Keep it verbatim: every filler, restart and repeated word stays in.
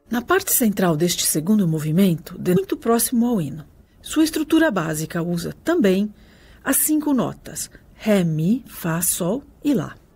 Na parte central deste segundo movimento, muito próximo ao hino, sua estrutura básica usa também as cinco notas Ré, Mi, Fá, Sol e Lá.